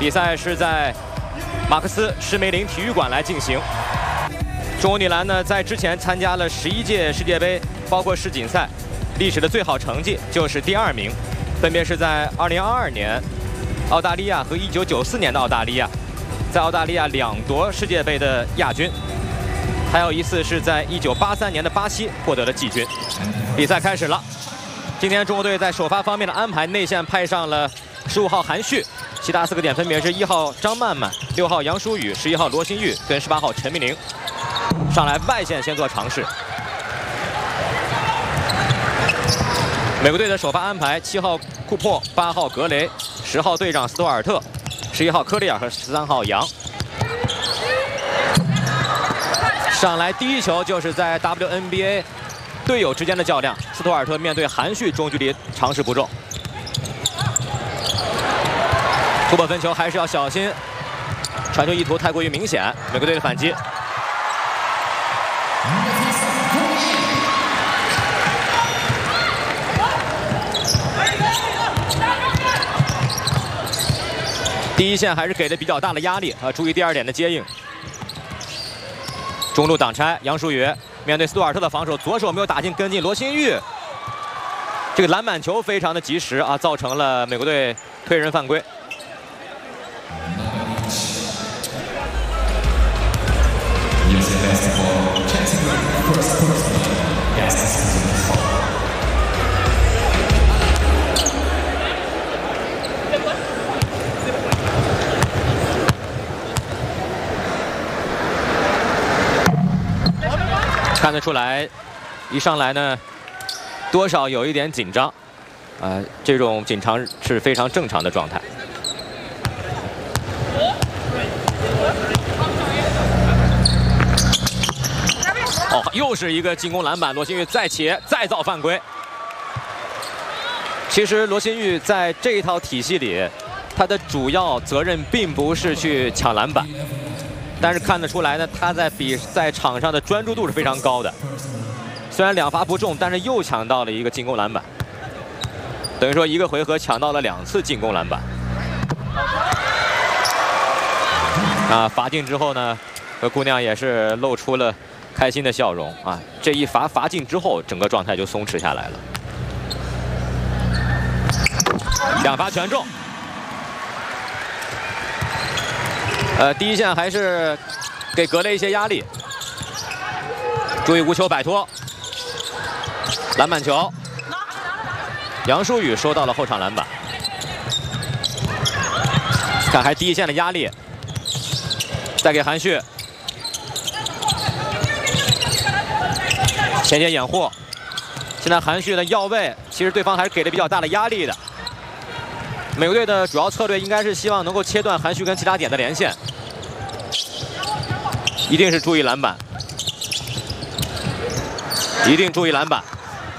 比赛是在马克思施梅林体育馆来进行。中国女篮呢，在之前参加了11届世界杯，包括世锦赛，历史的最好成绩就是第2名，分别是在2022年澳大利亚和1994年的澳大利亚，在澳大利亚2夺世界杯的亚军，还有一次是在1983年的巴西获得了季军。比赛开始了，今天中国队在首发方面的安排，内线派上了15号韩旭，其他4个点分别是1号张曼曼、6号杨舒雨、11号罗新玉跟18号陈明玲。上来外线先做尝试。美国队的首发安排：7号库珀、8号格雷、10号队长斯图尔特、11号科利尔和13号杨。上来第一球就是在 WNBA 队友之间的较量，斯图尔特面对韩旭中距离尝试不中。突破分球还是要小心，传球意图太过于明显，美国队的反击。第一线还是给的比较大的压力啊！注意第2点的接应。中路挡拆，杨舒雨面对斯图尔特的防守，左手没有打进，跟进罗新玉。这个篮板球非常的及时啊，造成了美国队推人犯规。看得出来，一上来呢，多少有一点紧张，这种紧张是非常正常的状态。哦，又是一个进攻篮板，罗新玉再起再造犯规。其实罗新玉在这一套体系里，他的主要责任并不是去抢篮板。但是看得出来呢，他在比赛场上的专注度是非常高的。虽然2发不中，但是又抢到了一个进攻篮板，等于说1个回合抢到了2次进攻篮板。罚进之后呢，姑娘也是露出了开心的笑容啊。这一罚进之后，整个状态就松弛下来了。2罚全中。第一线还是给格雷一些压力，注意无球摆脱，篮板球，杨舒雨收到了后场篮板。看还第一线的压力，再给韩旭，前接掩护。现在韩旭的要位，其实对方还是给了比较大的压力的。美国队的主要策略应该是希望能够切断韩旭跟其他点的连线，一定是注意篮板，一定注意篮板。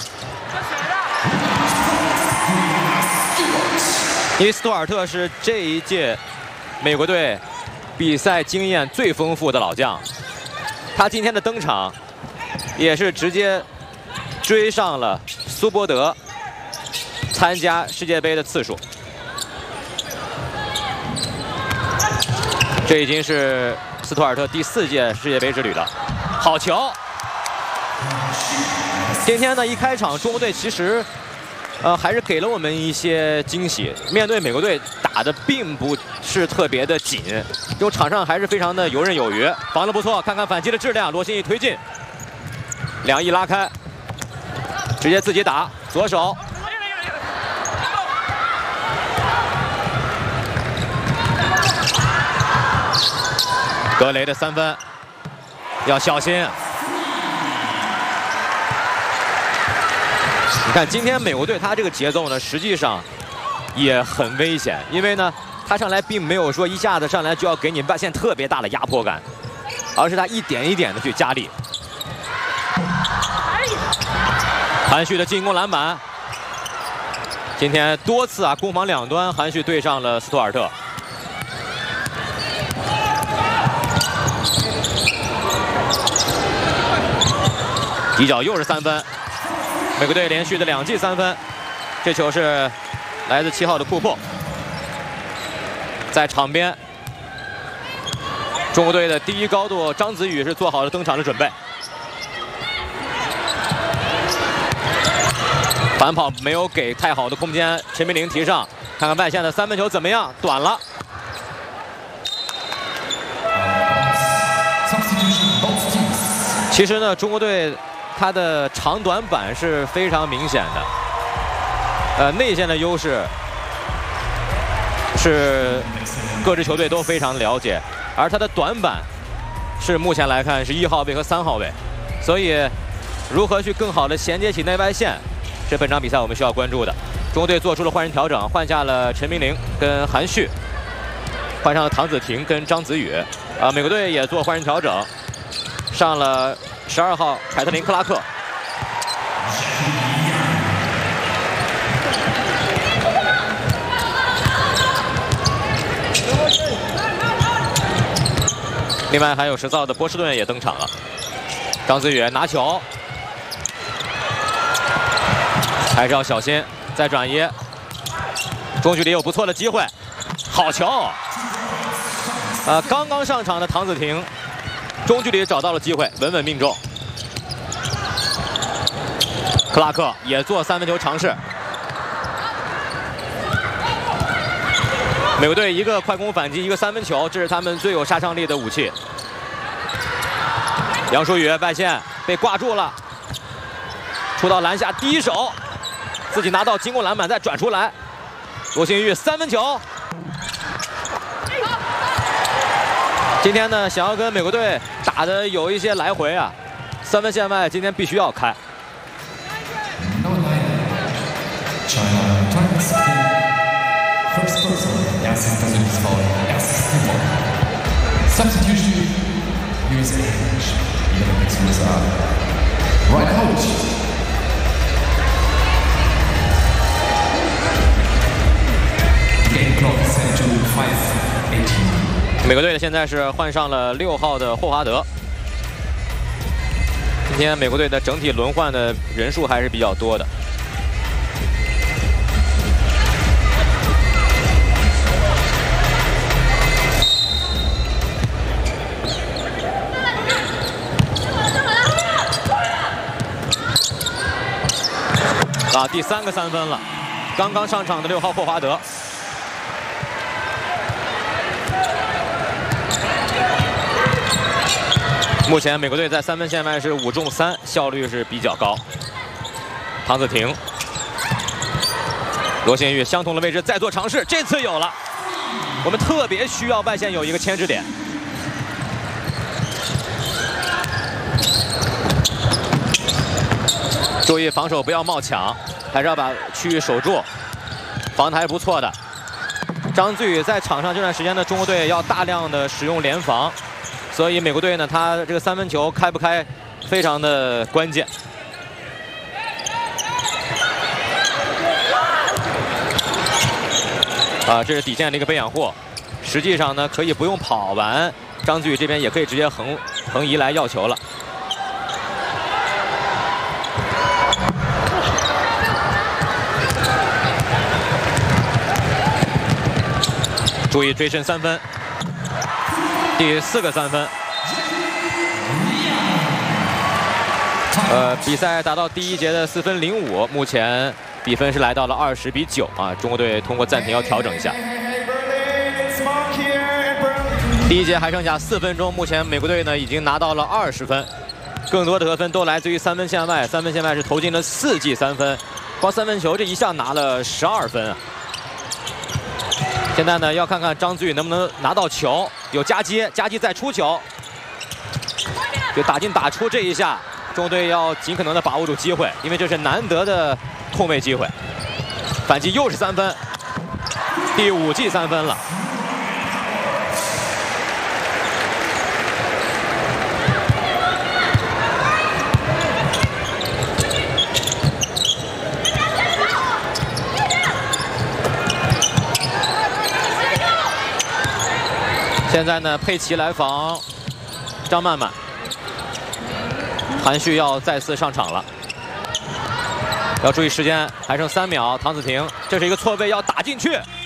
因为斯图尔特是这一届美国队比赛经验最丰富的老将，他今天的登场也是直接追上了苏伯德参加世界杯的次数。这已经是斯图尔特第4届世界杯之旅了。好球！今天呢，一开场中国队其实还是给了我们一些惊喜。面对美国队打的并不是特别的紧，这种场上还是非常的游刃有余，防得不错。看看反击的质量，罗新义推进，2翼拉开，直接自己打左手。格雷的3分要小心。你看今天美国队他这个节奏呢，实际上也很危险，因为呢他上来并没有说一下子上来就要给你外线特别大的压迫感，而是他一点一点的去加力。韩旭的进攻篮板，今天多次攻防两端，韩旭对上了斯图尔特。底角又是3分，美国队连续的2记3分，这球是来自7号的库珀。 在场边，中国队的第一高度张子宇是做好了登场的准备。反跑没有给太好的空间，陈明玲提上，看看外线的三分球怎么样，短了。其实呢，中国队它的长短板是非常明显的，内线的优势是各支球队都非常了解，而它的短板是目前来看是1号位和3号位，所以如何去更好的衔接起内外线，是本场比赛我们需要关注的。中国队做出了换人调整，换下了陈明玲跟韩旭，换上了唐子婷跟张子宇。美国队也做换人调整，上了12号凯特琳·克拉克。另外还有10号的波士顿也登场了。张子宇拿球，还是要小心，再转移，中距离有不错的机会，好球！刚刚上场的唐子婷，中距离找到了机会，稳稳命中。克拉克也做三分球尝试。美国队一个快攻反击，一个三分球，这是他们最有杀伤力的武器。杨舒宇外线被挂住了，出到篮下第一手，自己拿到进攻篮板再转出来。罗星玉三分球。今天呢，想要跟美国队打的有一些来回啊，三分线外今天必须要开。 Substitution, USA. Right coach. Game clock set to 5:18. 美国队现在是换上了6号的霍华德。今天美国队的整体轮换的人数还是比较多的。第3个三分了，刚刚上场的6号霍华德。目前美国队在三分线外是5中3，效率是比较高。唐子婷、罗新玉相同的位置再做尝试，这次有了。我们特别需要外线有一个牵制点。注意防守不要冒抢，还是要把区域守住，防的还是不错的。张子宇在场上这段时间呢，中国队要大量的使用联防，所以美国队呢，他这个三分球开不开非常的关键。这是底线的一个背仰护，实际上呢可以不用跑完，张子宇这边也可以直接横移来要球了。注意追身三分，第4个三分。比赛打到第1节的4分05，目前比分是来到了20-9啊。中国队通过暂停要调整一下。第1节还剩下4分钟，目前美国队呢已经拿到了20分，更多的得分都来自于三分线外，三分线外是投进了4记3分，光三分球这一项拿了12分啊。现在呢，要看看张子宇能不能拿到球，有夹击再出球，就打进打出这一下，中国队要尽可能的把握住机会，因为这是难得的空位机会。反击又是3分，第5记3分了。现在呢，佩奇来防张曼曼，韩旭要再次上场了，要注意时间，还剩3秒。唐子婷，这是一个错位，要打进去，